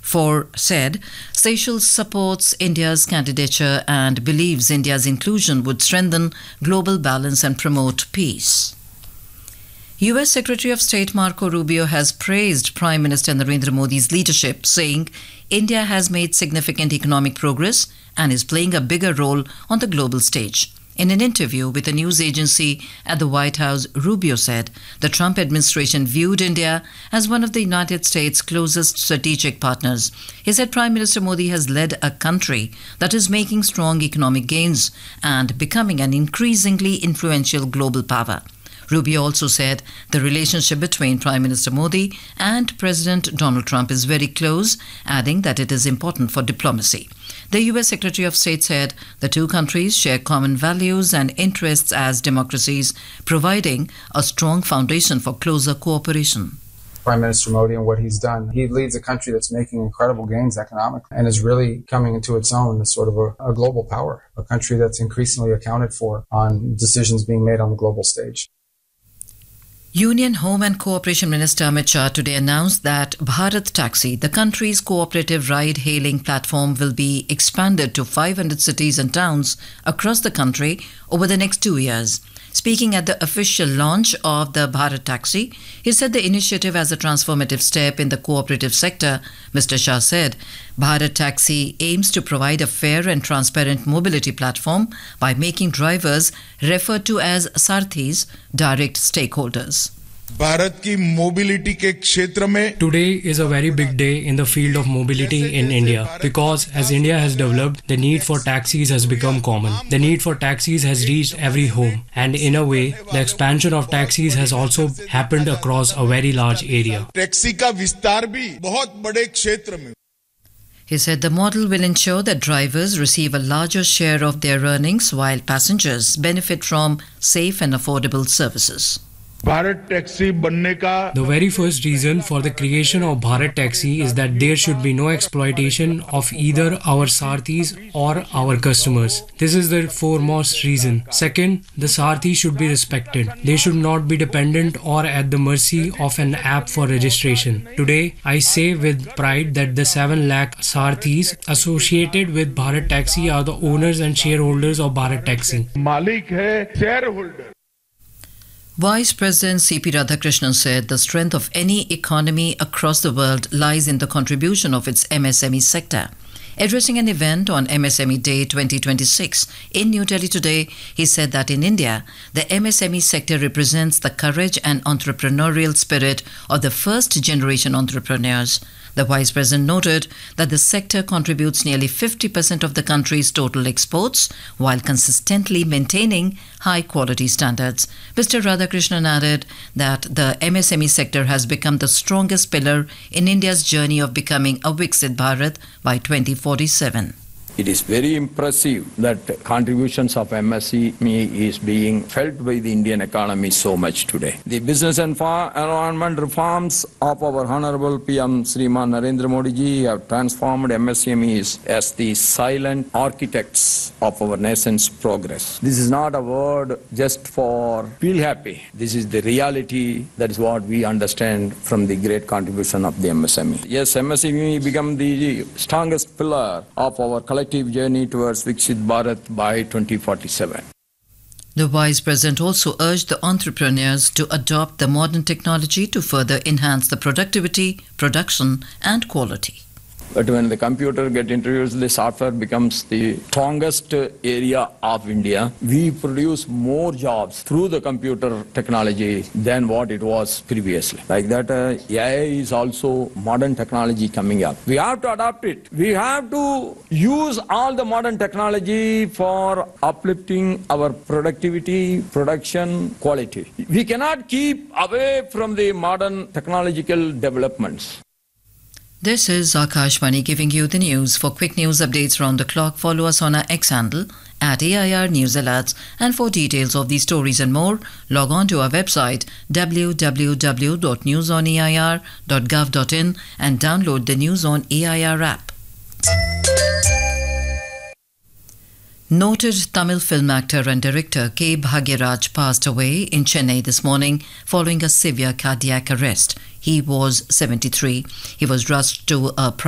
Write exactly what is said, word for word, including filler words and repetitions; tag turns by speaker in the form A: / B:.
A: four said Seychelles supports India's candidature and believes India's inclusion would strengthen global balance and promote peace. U S Secretary of State Marco Rubio has praised Prime Minister Narendra Modi's leadership, saying India has made significant economic progress and is playing a bigger role on the global stage. In an interview with a news agency at the White House, Rubio said the Trump administration viewed India as one of the United States' closest strategic partners. He said Prime Minister Modi has led a country that is making strong economic gains and becoming an increasingly influential global power. Rubio also said the relationship between Prime Minister Modi and President Donald Trump is very close, adding that it is important for diplomacy. The U S Secretary of State said the two countries share common values and interests as democracies, providing a strong foundation for closer cooperation.
B: Prime Minister Modi and what he's done. He leads a country that's making incredible gains economically and is really coming into its own as sort of a, a global power, a country that's increasingly accounted for on decisions being made on the global stage.
A: Union Home and Cooperation Minister Amit Shah today announced that Bharat Taxi, the country's cooperative ride-hailing platform, will be expanded to five hundred cities and towns across the country over the next two years. Speaking at the official launch of the Bharat Taxi, he said the initiative as a transformative step in the cooperative sector. Mister Shah said Bharat Taxi aims to provide a fair and transparent mobility platform by making drivers referred to as Sarthis direct stakeholders.
C: Bharat की mobility के क्षेत्र में
D: Today is a very big day in the field of mobility in India because as India has developed, the need for taxis has become common. The need for taxis has reached every home, and in a way, the expansion of taxis has also happened across a very large area.
C: Taxi का विस्तार भी बहुत बड़े क्षेत्र में.
A: He said the model will ensure that drivers receive a larger share of their earnings while passengers benefit from safe and affordable services.
C: Bharat taxi बनने का
D: The very first reason for the creation of Bharat Taxi is that there should be no exploitation of either our Sarthis or our customers. This is the foremost reason. Second, the Sarthi should be respected. They should not be dependent or at the mercy of an app for registration. Today, I say with pride that the seven lakh Sarthis associated with Bharat Taxi are the owners and shareholders of Bharat Taxi.
C: मालिक है shareholder.
A: Vice President C P Radhakrishnan said the strength of any economy across the world lies in the contribution of its M S M E sector. Addressing an event on M S M E Day twenty twenty-six in New Delhi today, he said that in India, the M S M E sector represents the courage and entrepreneurial spirit of the first generation entrepreneurs. The Vice President noted that the sector contributes nearly fifty percent of the country's total exports while consistently maintaining high quality standards. Mister Radhakrishnan added that the M S M E sector has become the strongest pillar in India's journey of becoming a Viksit Bharat by twenty forty-seven.
E: It is very impressive that contributions of M S M E is being felt by the Indian economy so much today. The business and environment reforms of our Honorable P M Shriman Narendra Modi ji have transformed M S M Es as the silent architects of our nation's progress. This is not a word just for feel happy. This is the reality. That is what we understand from the great contribution of the M S M E. Yes, M S M E become the strongest pillar of our collective journey towards Viksit Bharat by twenty forty-seven.
A: The Vice President also urged the entrepreneurs to adopt the modern technology to further enhance the productivity, production and quality.
E: But when the computer get introduced, the software becomes the strongest area of India. We produce more jobs through the computer technology than what it was previously. Like that, uh, A I is also modern technology coming up. We have to adopt it. We have to use all the modern technology for uplifting our productivity, production, quality. We cannot keep away from the modern technological developments.
A: This is Akashvani giving you the news. For quick news updates around the clock, follow us on our X handle at A I R News Alerts. And for details of these stories and more, log on to our website w w w dot news on a i r dot gov dot in and download the News on A I R app. Noted Tamil film actor and director K. Bhagyaraj passed away in Chennai this morning following a severe cardiac arrest. He was seventy-three. He was rushed to a